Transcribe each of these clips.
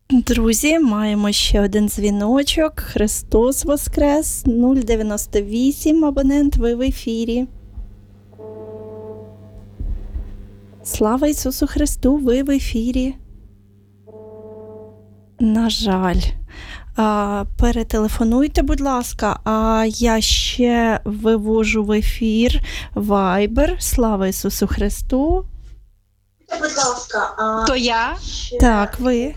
Друзі, маємо ще один дзвіночок. Христос Воскрес, 098, абонент, ви в ефірі. Слава Ісусу Христу, ви в ефірі. На жаль. Перетелефонуйте, будь ласка, а я ще вивожу в ефір Viber. Слава Ісусу Христу. Будь ласка, То я. Так, ви.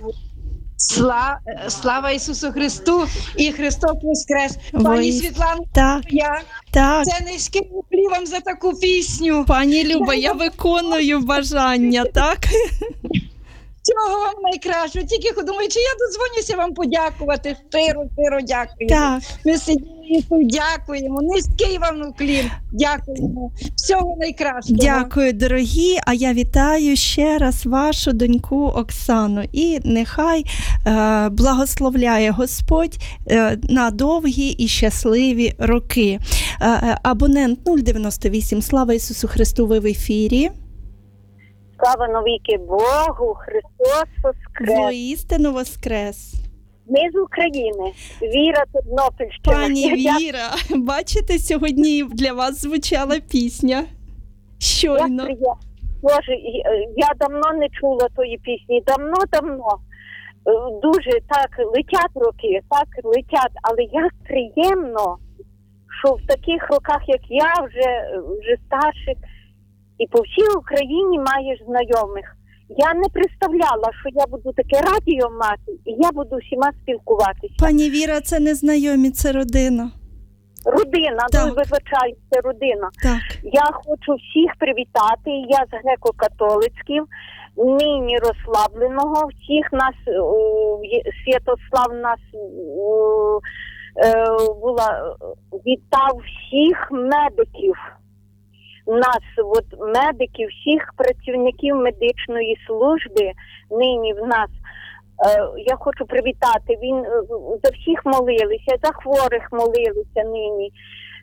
Слава Ісусу Христу і Христос Воскрес. Ви- Пані Світлано, Так, я. так. Це низький уклін вам за таку пісню. Пані Люба, я виконую бажання, так? Всього вам найкращого. Тільки думаю, чи я дозвонюся вам подякувати. Щиро дякую. Так. Ми сиділи і тут дякуємо. Низький вам уклін. Дякуємо. Всього найкращого. Дякую, дорогі. А я вітаю ще раз вашу доньку Оксану. І нехай благословляє Господь на довгі і щасливі роки. Абонент 098. Слава Ісусу Христу, ви в ефірі. слава навіки Богу, Христос Воскрес. Воістину Воскрес. Ми з України, Віра Тернопільщина. Пані Віра, бачите, сьогодні для вас звучала пісня. Щойно. Боже, я давно не чула тої пісні, давно. Дуже так летять роки, так летять, але як приємно, що в таких роках, як я, вже старших, і по всій Україні маєш знайомих. Я не представляла, що я буду таке радіо мати, і я буду всіма спілкуватися. Пані Віра, це не знайомі, це родина. Родина, Так. вибачаюся, родина. Так. Я хочу всіх привітати, я з греко-католицьків, нині розслабленого, всіх нас, Святослав нас вітав всіх медиків. Нас, медиків, всіх працівників медичної служби нині в нас. Я хочу привітати. Він за всіх молилися, за хворих молилися нині.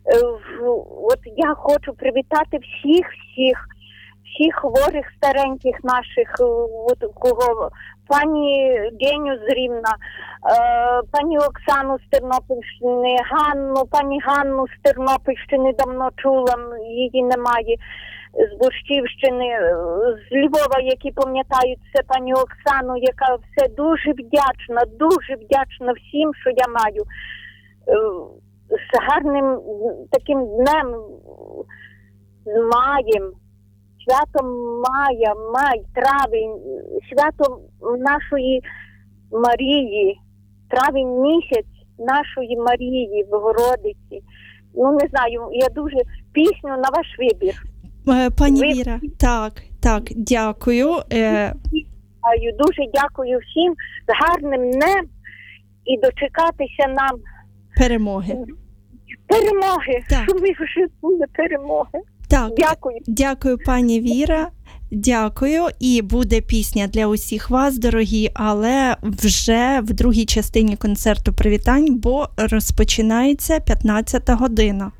Я хочу привітати всіх хворих стареньких наших, кого пані Геню з Рівна, пані Оксану з Тернопільщини, пані Ганну з Тернопільщини давно чула, її немає, з Борщівщини, з Львова, які пам'ятають це пані Оксану, яка все дуже вдячна всім, що я маю. З гарним таким днем, з маєм, святом май, травень, святом нашої Марії, травень місяць нашої Марії, Богородиці. Не знаю, я дуже пісню на ваш вибір. Пані Віра, так, дякую. Дуже дякую всім з гарним днем і дочекатися нам Перемоги. Так. Щоб ми вже були перемоги. Так, Дякую. Дякую, пані Віра. Дякую. І буде пісня для усіх вас, дорогі, але вже в другій частині концерту привітань, бо розпочинається 15 година.